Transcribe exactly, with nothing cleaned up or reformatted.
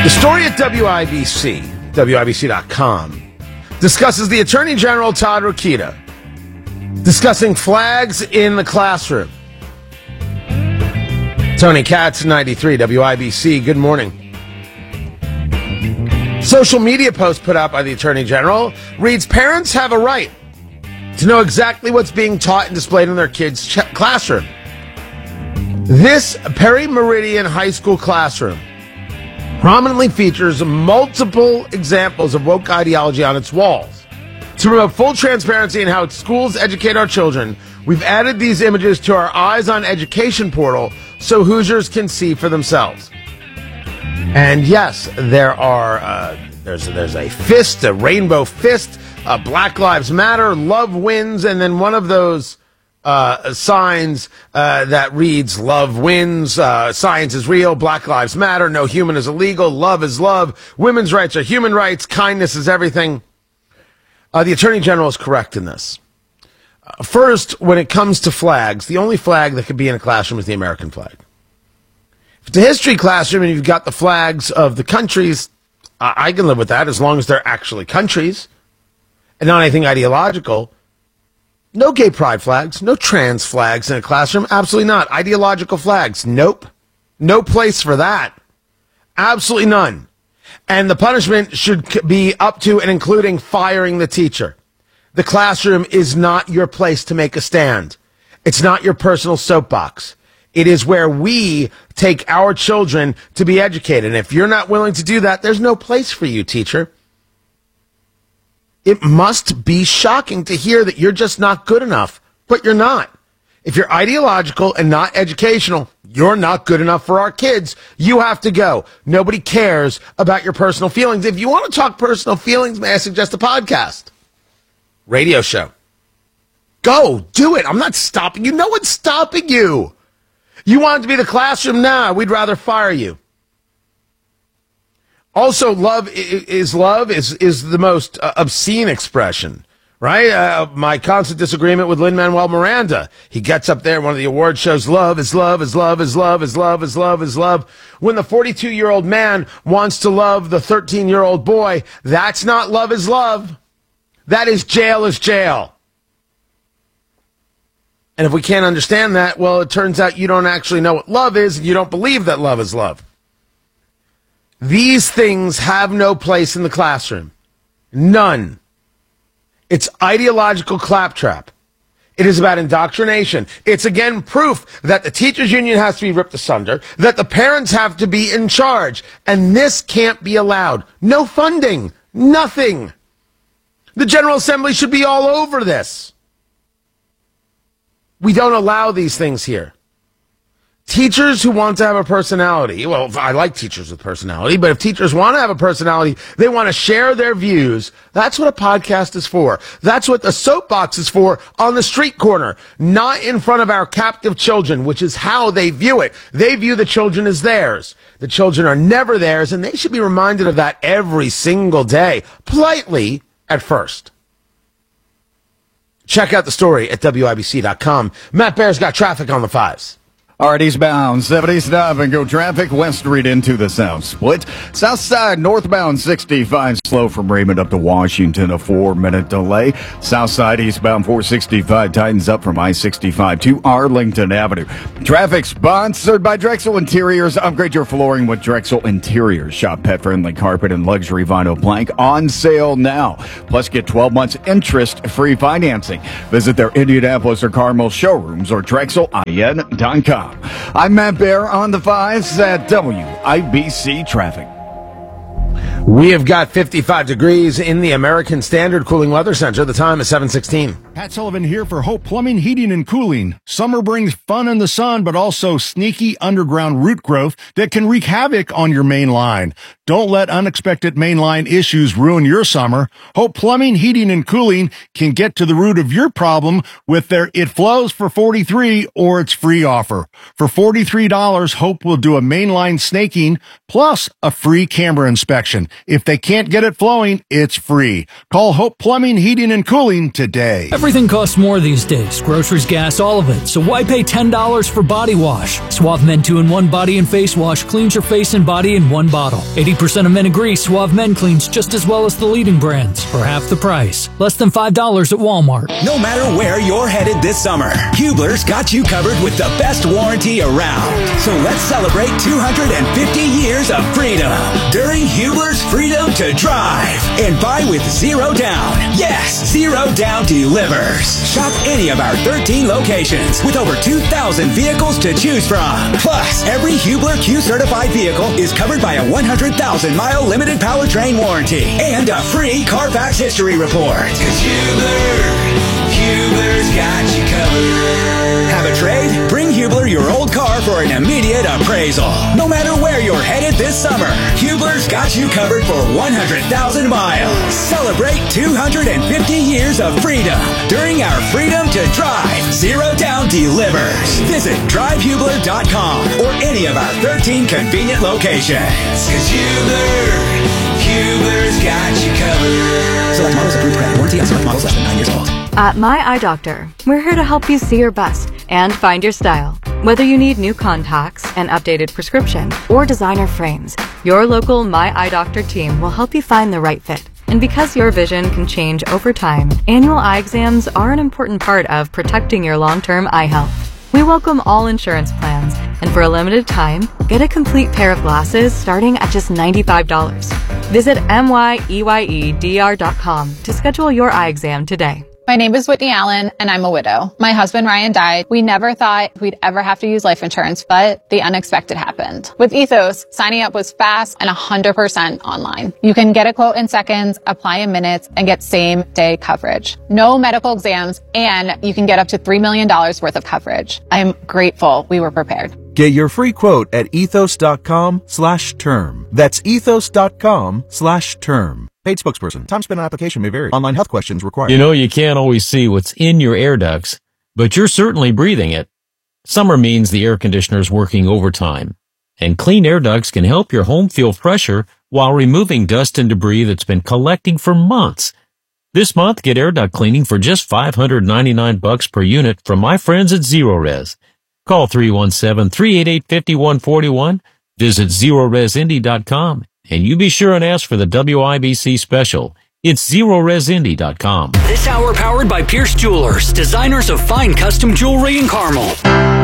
The story at W I B C, W I B C dot com, discusses the Attorney General Todd Rokita discussing flags in the classroom. Tony Katz, ninety-three W I B C, good morning. Social media post put out by the Attorney General reads, parents have a right to know exactly what's being taught and displayed in their kids' ch- classroom. This Perry Meridian High School classroom prominently features multiple examples of woke ideology on its walls. To promote full transparency in how schools educate our children, we've added these images to our Eyes on Education portal so Hoosiers can see for themselves. And yes, there are uh, there's there's a fist, a rainbow fist, uh, Black Lives Matter, love wins, and then one of those uh, signs uh, that reads "Love wins," uh, science is real, Black Lives Matter, no human is illegal, love is love, women's rights are human rights, kindness is everything. Uh, the Attorney General is correct in this. Uh, first, when it comes to flags, the only flag that could be in a classroom is the American flag. If it's a history classroom and you've got the flags of the countries, I, I can live with that as long as they're actually countries and not anything ideological. No gay pride flags, no trans flags in a classroom, absolutely not. Ideological flags, nope. No place for that. Absolutely none. And the punishment should be up to and including firing the teacher. The classroom is not your place to make a stand. It's not your personal soapbox. It is where we take our children to be educated. And if you're not willing to do that, there's no place for you, teacher. It must be shocking to hear that you're just not good enough, but you're not. If you're ideological and not educational, you're not good enough for our kids. You have to go. Nobody cares about your personal feelings. If you want to talk personal feelings, may I suggest a podcast? Radio show. Go, do it. I'm not stopping you. No one's stopping you. You want it to be the classroom? Nah, we'd rather fire you. Also, love is love is, is the most uh, obscene expression, right? Uh, my constant disagreement with Lin-Manuel Miranda. He gets up there in one of the award shows, love is love is love is love is love is love is love. When the forty-two-year-old man wants to love the thirteen-year-old boy, that's not love is love. That is jail is jail. And if we can't understand that, well, it turns out you don't actually know what love is, and you don't believe that love is love. These things have no place in the classroom. None. It's ideological claptrap. It is about indoctrination. It's, again, proof that the teachers' union has to be ripped asunder, that the parents have to be in charge, and this can't be allowed. No funding. Nothing. The General Assembly should be all over this. We don't allow these things here. Teachers who want to have a personality, well, I like teachers with personality, but if teachers want to have a personality, they want to share their views. That's what a podcast is for. That's what the soapbox is for on the street corner, not in front of our captive children, which is how they view it. They view the children as theirs. The children are never theirs, and they should be reminded of that every single day, politely at first. Check out the story at W I B C dot com. Matt Bear's got traffic on the fives. All right, eastbound seventy-seven and go traffic West Street into the South Split. South side northbound sixty-five slow from Raymond up to Washington, a four-minute delay. South side eastbound four sixty-five tightens up from I sixty-five to Arlington Avenue. Traffic sponsored by Drexel Interiors. Upgrade your flooring with Drexel Interiors. Shop pet-friendly carpet and luxury vinyl plank on sale now. Plus get twelve months interest-free financing. Visit their Indianapolis or Carmel showrooms or Drexel I N dot com. I'm Matt Bear on the fives at W I B C Traffic. We have got fifty-five degrees in the American Standard Cooling Weather Center. The time is seven sixteen. Pat Sullivan here for Hope Plumbing, Heating, and Cooling. Summer brings fun in the sun, but also sneaky underground root growth that can wreak havoc on your main line. Don't let unexpected mainline issues ruin your summer. Hope Plumbing, Heating, and Cooling can get to the root of your problem with their It Flows for forty-three dollars or its free offer. For forty-three dollars, Hope will do a mainline snaking plus a free camera inspection. If they can't get it flowing, it's free. Call Hope Plumbing, Heating, and Cooling today. Every Everything costs more these days. Groceries, gas, all of it. So why pay ten dollars for body wash? Suave Men two in one Body and Face Wash cleans your face and body in one bottle. eighty percent of men agree Suave Men cleans just as well as the leading brands for half the price. Less than five dollars at Walmart. No matter where you're headed this summer, Hubler's got you covered with the best warranty around. So let's celebrate two hundred fifty years of freedom during Hubler's Freedom to Drive. And buy with zero down. Yes, zero down delivers. Shop any of our thirteen locations with over two thousand vehicles to choose from. Plus, every Hubler Q-certified vehicle is covered by a one hundred thousand mile limited powertrain warranty and a free Carfax history report. Cause Hubler, Hubler's got you covered. Have a trade? Bring Hubler your old car for an immediate appraisal. No matter where you're headed this summer, Hubler's got you covered for one hundred thousand miles. Celebrate two hundred fifty years of freedom during our Freedom to Drive Zero Down Delivers. Visit drive hubler dot com or any of our thirteen convenient locations. Cause Hubler, Hubler's got you covered. Select models approved credit warranty on select models less than nine years old. At My Eye Doctor, we're here to help you see your best and find your style. Whether you need new contacts, an updated prescription, or designer frames, your local My Eye Doctor team will help you find the right fit. And because your vision can change over time, annual eye exams are an important part of protecting your long-term eye health. We welcome all insurance plans, and for a limited time, get a complete pair of glasses starting at just ninety-five dollars. Visit M Y E Y E D R dot com to schedule your eye exam today. My name is Whitney Allen, and I'm a widow. My husband, Ryan, died. We never thought we'd ever have to use life insurance, but the unexpected happened. With Ethos, signing up was fast and one hundred percent online. You can get a quote in seconds, apply in minutes, and get same-day coverage. No medical exams, and you can get up to three million dollars worth of coverage. I'm grateful we were prepared. Get your free quote at ethos.com slash term. That's ethos.com slash term. Paid spokesperson. Time spent on application may vary. Online health questions required. You know, you can't always see what's in your air ducts, but you're certainly breathing it. Summer means the air conditioner's working overtime, and clean air ducts can help your home feel fresher while removing dust and debris that's been collecting for months. This month, get air duct cleaning for just five hundred ninety-nine bucks per unit from my friends at ZeroRes. Call three one seven, three eight eight, five one four one, visit zero res indy dot com, and you be sure and ask for the W I B C special. It's zero res indy dot com. This hour powered by Pierce Jewelers, designers of fine custom jewelry in Carmel.